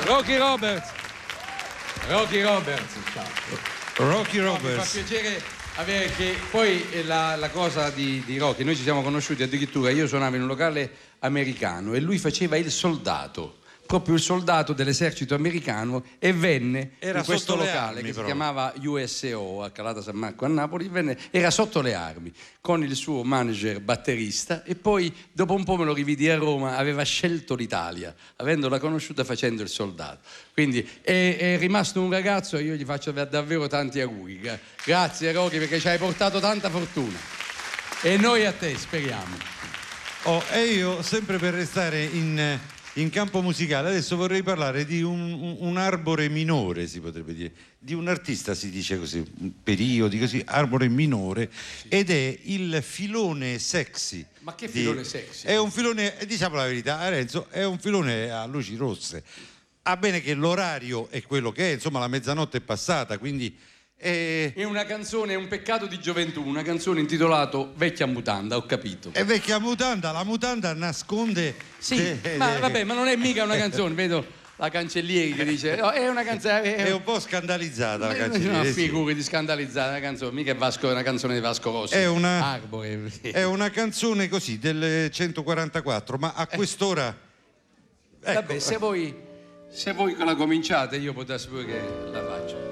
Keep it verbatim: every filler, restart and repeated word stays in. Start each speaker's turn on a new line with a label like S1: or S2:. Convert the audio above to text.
S1: Rocky Roberts. Rocky Roberts, ciao.
S2: Rocky
S1: No,
S2: Roberts.
S1: mi fa piacere avere che poi eh, la, la cosa di, di Rocky, noi ci siamo conosciuti addirittura, io suonavo in un locale americano e lui faceva il soldato, proprio il soldato dell'esercito americano, e venne
S2: Era
S1: in questo
S2: sotto le
S1: locale
S2: armi,
S1: che si
S2: però.
S1: chiamava U S O a Calata San Marco a Napoli, venne, era sotto le armi con il suo manager batterista e poi dopo un po' me lo rividi a Roma, aveva scelto l'Italia avendola conosciuta facendo il soldato, quindi è, è rimasto un ragazzo e io gli faccio davvero tanti auguri. Grazie Rocky, perché ci hai portato tanta fortuna e noi a te, speriamo.
S2: Oh, e io, sempre per restare in, in campo musicale, adesso vorrei parlare di un, un, un arbore minore, si potrebbe dire, di un artista, si dice così, periodi così, arbore minore, sì. Ed è il filone sexy.
S1: Ma che
S2: di,
S1: filone sexy?
S2: È un filone, diciamo la verità, Renzo, è un filone a luci rosse. Ha bene che l'orario è quello che è, insomma la mezzanotte è passata, quindi...
S1: È una canzone, è un peccato di gioventù, una canzone intitolata Vecchia mutanda, ho capito.
S2: È vecchia mutanda, la mutanda nasconde...
S1: Sì,
S2: de,
S1: ma
S2: de...
S1: vabbè, ma non è mica una canzone, vedo la cancellieri che dice, oh, è una canzone... È,
S2: è un po' scandalizzata la canzone.
S1: No, figuri di scandalizzata la canzone, mica è, Vasco, è una canzone di Vasco Rossi.
S2: È una,
S1: Arbore.
S2: È una canzone così, del centoquarantaquattro, ma a quest'ora...
S1: Ecco. Vabbè, se voi, se voi la cominciate io potessi pure che la faccio.